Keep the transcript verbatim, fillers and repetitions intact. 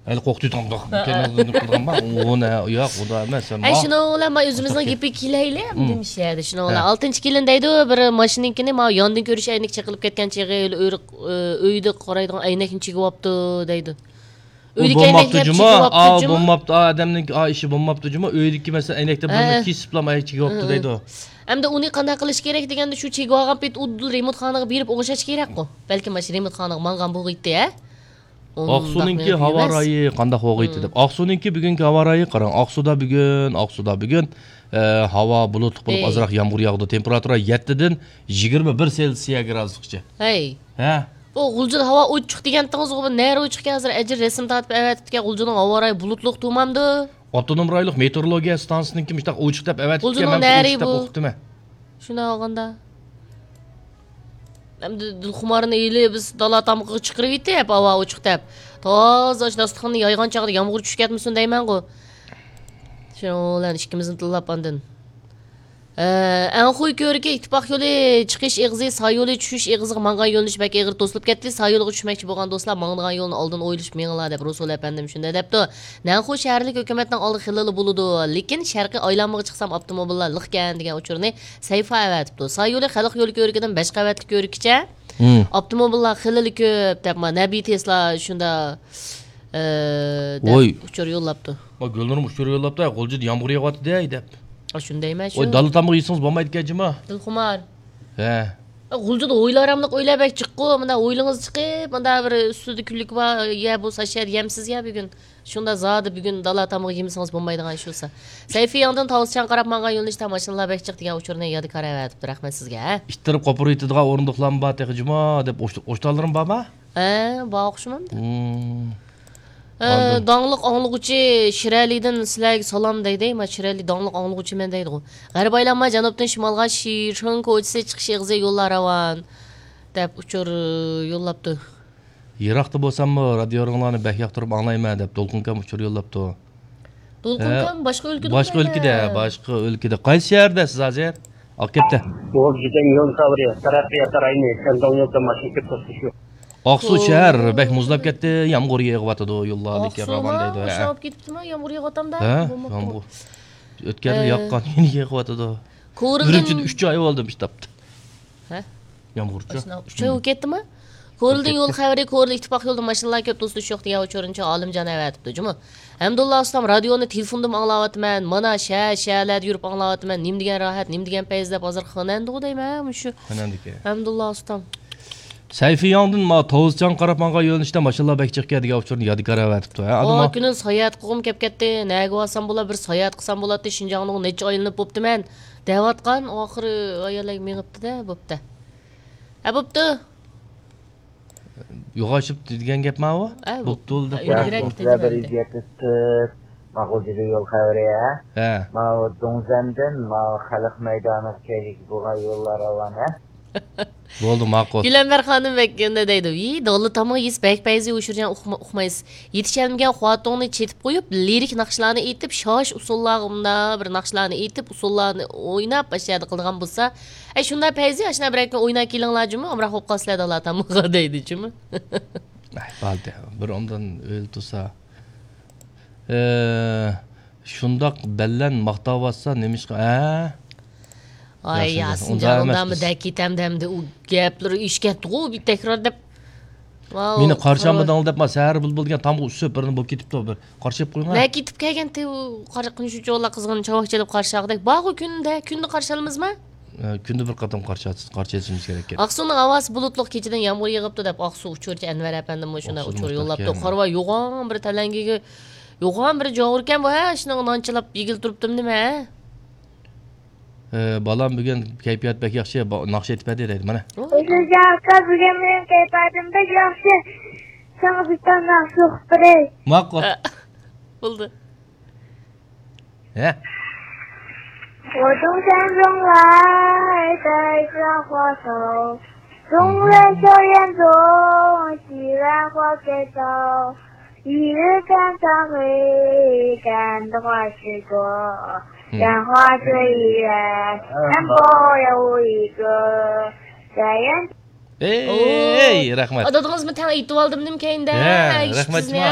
Hali qo'qti tamdoq qilgan ba, uni yo'q, xudo emas. Ay shuni ular ma o'zimizning gapi kelayli demishladi. Shuni ular oltinchi kelin deydi, bir mashininkini ma yondan ko'rish aynak chiqilib ketgan chig'i uyda qaraydigan aynakni chigib olibdi deydi. Uydagi aynak chigib olibdi. Bo'lmabdi, odamning ishi bo'lmabdi-juma, uydagi masalan aynakda bir kesiblam ayak chigib olibdi deydi. Hamda uni qanday qilish kerak deganda shu chigib olgan payt u remote xonaga berib o'g'ishash kerak-ku. Balki mana remote xonaga mangan bo'lg'iydi, ha? Oqsuninki havo rayi qanday ho'g'iydi deb. Oqsuninki bugungi havo rayi qarang. Oqsuda bugun, Oqsuda bugun havo bulutli bo'lib ozroq yomg'ir yog'di. Temperatura yetti dan yigirma bir Selsiya gradusgacha. Hey. Ha? Bu g'uljud havo ochiq degantingiz bu nari ochiqga hozir ajr rasm tatib avatga g'uljuning havo rayi bulutliq to'mamdi. Avtonom rayonlik meteorologiya stansiyasiniki mushtaq ochiq deb avatga men ochiq deb o'qitdim. Shuna olganda Hamda Dilxumarni eli biz dala tamqiga chiqirib yetib, havo ochiq deb. Toza dasturxonni yaygan chaqda yomg'ir tushib ketmasin deyman-ku. Shundan ikkimizni tillab andin. Ən xoy ko'riki ittifoq yo'li chiqish eg'izi, say yo'li tushish eg'iziga mangan yo'linish bak eg'ir to'silib ketdi. Say yo'liga tushmoqchi bo'lgan do'stlar mangdigan yo'lni oldin o'ylish menglar deb Rasul apandim shunday debdi. Nanxo shaharlik hukumatning oldi xilili bo'ludi, lekin sharqiy aylanmaga chiqsam avtomobillar liqgan degan uchurni sayfa avatibdi. Say yo'li xalq yo'li ko'rikidan besh qavatli ko'rikicha avtomobillar xilili ko'p deb ma Nabi Tesla shunda deb uchur yo'llabdi. Ma Gulnurm uchur yo'llabdi, qo'ljid yomg'ir yog'yapti deb. Shundaymi shu? Oy dalı tamıq yeysiz bo'lmaydi ekanjimi? Dilxumar. He. G'uljud o'ylaramliq o'ylabak chiqqu, mana o'ylingiz chiqib, mana bir ustida kunlik va ya bo'lsa shar yemsiz ya bugun. Shunda zodi bugun dala tamıq yemisangiz bo'lmaydigan shulsa. Sayfiyandan tavsiyan qarab mangan yo'lni mashinalar bak chiq degan uchurni yodi qaravatibdi. Rahmat sizga. Ishtirib qo'pirib yetadigan o'rindiqlar bor ekanjimi deb o'shtallarım bormi? Ha, bor o'xshamamdi. Dağlıq anlıqçı Şirəlidən sizlərə salam deydi. Ma Şirəli dağlıq anlıqçı mən deydi. Qərb aylanma cənubdan şimalğa Şirxan koçisi çıxış egizə yollar ravan. Dəb uçur yollabdı. Yiraqda bolsammı radiolarını bək yaqtırıb anlayman deb Dolqunqam uçur yollabdı. Dolqunqam başqa ölkədə? Başqa ölkədə, başqa ölkədə. Qaysi şəhərdəsiz hazır? Akepdə. Bu gidən yol savriya, tərəfiyə tarayını, səndən yolda maşın kep tosuşuyor. Aksu şəhər bək muzlab ketdi, yağmur yağıbdı yollardakı ravan deydi. Aksu şəhər ketdimi? Yağmur yağıtamda? Hə, yağmur. Ötkən il yağqan, yeni yağıbdı. Ürümçide üç ay oldu iştapdı. Hə? Yağmurçu. üç ay ketdimi? Ko'rildan yo'l xabari, ko'rildi ittifoq yo'lda mashinalar ko'p do'sti yo'q degan uchuruncha Olimjon avatibdi, jumi. Hamdulloh ustam radioni telefondan anglayapman. Mana sha shalarda yurib anglayapman. Nim degan rohat, nim degan payzda hozir xonanda deyman, shu. Xonandiki. Hamdulloh ustam. Sayfiyandan ma Tovuzcan qarab mangan yo'linishda mashinalar bak chiqib ketgan uchurni yodgor avatibdi. Adama kuni sayohat qilgim kelib ketdi. Nega olsam bo'lar, bir sayohat qilsam bo'ladi. Shinjongning necha oylanib bo'ptiman. Deyotgan oxiri ayollar mengibdi-da, bo'pti. Ha bo'pti. Yo'g'ashib degan gapmi u? Bo'pti-da. Bir izləyətdir. Mağulcida yol xəbəriyə. Hə. Ma Donzandan ma xalq meydanı kelik bo'lgan yo'llar avana. Bo'ldi, ma'qul. Gülenber xanım bekkende deydi. "Yi, dolu tamı yis bek payzi uçurjan uxmayız. Yetişelmegen xuatonni chetib qo'yib, lirik naqshlarni aytib, shosh usullarımda bir naqshlarni aytib, usullarni o'ynab başladı qilgan bo'lsa, ay shunda payzi ashna birakni o'ynab kelinglar jumi, amra xo'p qaslar dala tamıga deydi jumi." Ay, balda. Bir ondan o'l tursa. Eee, shundoq ballan maqtavotsa nemishqa? Ha? Ay Yasin canımdan mı dek gitem demdi o gapları iş getdi o bir tekrar dep. Meni qarşamadan dep ma səhər bulbul degan tam üstü birini bo'lib ketibdi bir. Qarşab qo'ygan. Ne ketib kelganda u qarqin shu jo'la qizg'in chavoq chelib qarshaqdak. Baq o kunda, kunda qarshalamizmi? Kunda bir qatam qarshasiz, qarshayishimiz kerak ekan. Aqsuning havasi bulutliq kechidan yomg'ir yog'ibdi deb Aqsu uchurchi Anvar apandim shuna uchur yo'llabdi. Qorva yo'g'on bir talangiga yo'g'on bir jog'irkan bu ha, shuni nonchalab yigil turibdim nima? Balam bugun kayfiyat bek yaxshi, naqsh etib deydi mana. O'sha bugun men kayfiyatim bek yaxshi. Sana bitta naqsh o'qitay. Ma'qul. Bo'ldi. He? 我东山中来带上花手，中原小园中，西兰花开早，一日干三回，干的花十朵。兰花这一园，难保有一个在园。 Ey, rahmat. Adadığınız mı tane aytib aldım nim keyinde? He, rahmat.